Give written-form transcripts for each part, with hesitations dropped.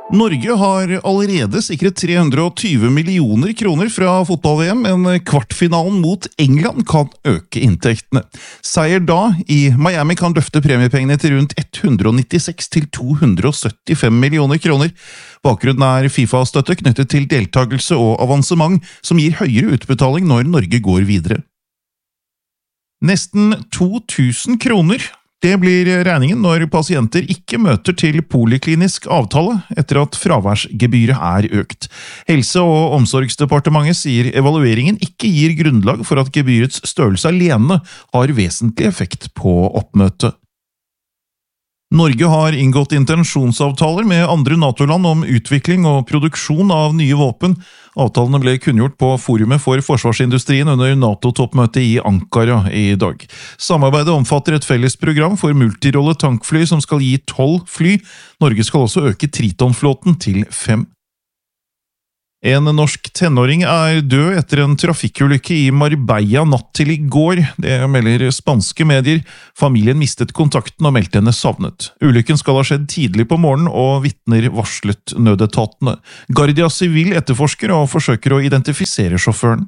Norge har allerede sikret 320 millioner kroner fra fotball-VM, men kvartfinalen mot England kan øke inntektene. Seier da i Miami kan løfte premiepengene til rundt 196 til 275 millioner kroner. Bakgrunnen er FIFA-støtte knyttet til deltagelse og avansement, som gir høyere utbetaling når Norge går videre. Nesten 2000 kroner. Det blir regningen når pasienter ikke møter til poliklinisk avtale etter at fraværsgebyret er økt. Helse- og omsorgsdepartementet sier evalueringen ikke gir grunnlag for at gebyrets størrelse alene har vesentlig effekt på oppmøtet. Norge har inngått intensjonsavtaler med andre NATO-land om utvikling og produksjon av nye våpen. Avtalene ble kunngjort på forumet for forsvarsindustrien under NATO-toppmøtet i Ankara i dag. Samarbeidet omfatter et felles program for multirolle tankfly som skal gi 12 fly. Norge skal også øke Triton-flåten til 5. En norsk tenåring er død etter en trafikkulykke i Marbella natt til i går. Det melder spanske medier. Familien mistet kontakten og meldte henne savnet. Ulykken skal ha skjedd tidlig på morgenen, og vitner varslet nødetatene. Guardia Civil etterforsker og forsøker å identifisere sjåføren.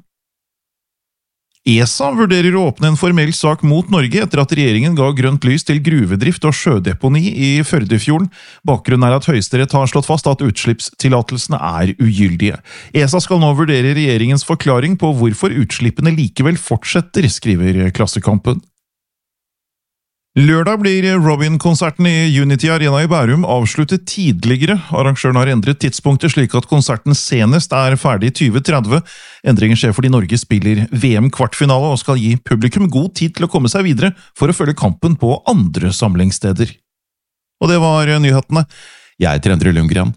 ESA vurderer å åpne en formell sak mot Norge etter at regjeringen ga grønt lys til gruvedrift og sjødeponi i Førdefjorden. Bakgrunnen er at Høyesterett har slått fast at utslippstillatelsene er ugyldige. ESA skal nå vurdere regjeringens forklaring på hvorfor utslippene likevel fortsetter, skriver Klassekampen. Lørdag blir Robin-konserten i Unity Arena i Bærum avsluttet tidligere. Arrangøren har endret tidspunktet slik at konserten senest er ferdig i 2030. Endringen skjer fordi Norge spiller VM-kvartfinale og skal gi publikum god tid til å komme seg videre for å følge kampen på andre samlingssteder. Og det var nyhetene. Jeg heter Endre Lundgren.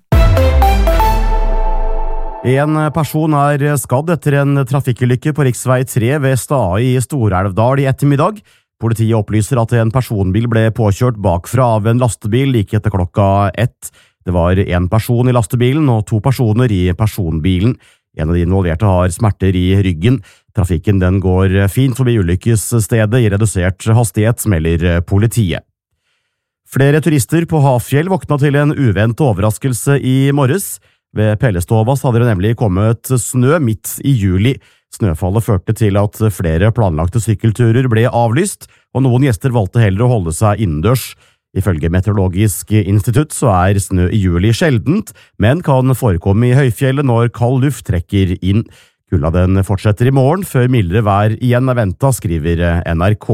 En person er skadd etter en trafikkulykke på riksvei 3 ved Stae i Stor-Elvdal i ettermiddag. Politiet opplyser at en personbil ble påkjørt bakfra av en lastebil like etter klokka 1. Det var en person i lastebilen og 2 personer i personbilen. En av de involverte har smerter i ryggen. Trafikken den går fint forbi ulykkesstedet i redusert hastighet, melder politiet. Flere turister på Hafjell våkna til en uventet overraskelse i morges. Ved Pellestovas hadde det nemlig kommet snø midt i juli. Snøfallet førte til at flere planlagte sykkelturer ble avlyst, og noen gjester valgte heller å holde seg innendørs. Ifølge Meteorologisk institutt så er snø i juli sjeldent, men kan forekomme i høyfjellet når kald luft trekker inn. Kulda den fortsetter i morgen, før mildere vær igjen er ventet, skriver NRK.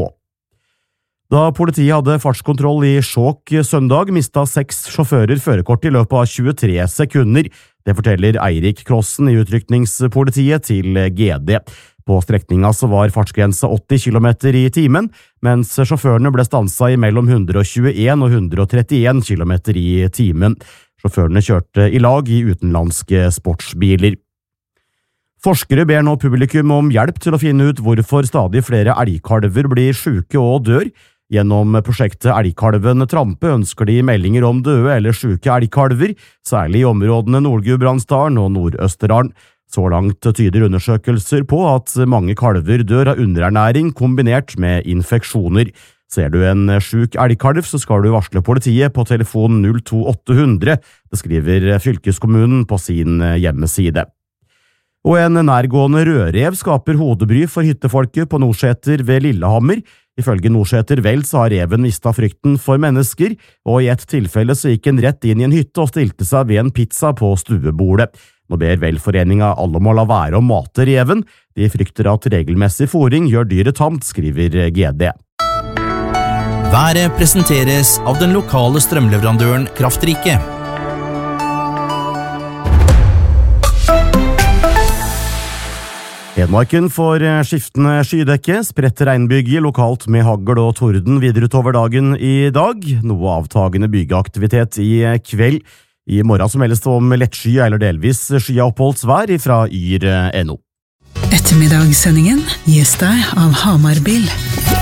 Da politiet hadde fartskontroll i Skjåk søndag, mistet 6 sjåfører førerkort i løpet av 23 sekunder. Det forteller Eirik Krossen i utrykningspolitiet til GD. På strekninga så var fartsgrensa 80 km i timen, mens sjåførene ble stanset i mellom 121 og 131 km i timen. Sjåførene kjørte i lag i utenlandske sportsbiler. Forskere ber nå publikum om hjelp til å finne ut hvorfor stadig flere elgkalver blir syke og dør. Gjennom prosjektet Elgkalven Trampe ønsker de meldinger om døde eller syke elgkalver, særlig i områdene Nord-Gudbrandsdalen og Nord-Østerdalen. Så langt tyder undersøkelser på at mange kalver dør av underernæring kombinert med infeksjoner. Ser du en syk elgkalv, så skal du varsle politiet på telefon 02800, det skriver fylkeskommunen på sin hjemmeside. Og en nærgående rødrev skaper hodebry for hyttefolket på Nordseter ved Lillehammer. Ifølge Nordseter Vel så har reven mistet frykten for mennesker, og i et tilfelle så gikk en rett inn i en hytte og stilte seg ved en pizza på stuebordet. Nå ber Velforeninga alle om å la være å mate reven. De frykter at regelmessig fôring gjør dyret tamt, skriver GD. Været presenteres av den lokale strømleverandøren Kraftrike. Hedmarken får skiftende skydekke, spredt regnbyge lokalt med hagl og torden videre utover dagen i dag. Noe avtagende bygeaktivitet i kveld. I morgen så meldes det om lettsky eller delvis skya oppholdsvær fra yr.no. Ettermiddagssendingen gis deg av Hamarbil.